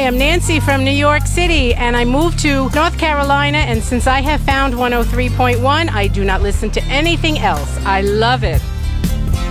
am Nancy from New York City, and I moved to North Carolina, and since I have found 103.1, I do not listen to anything else. I love it.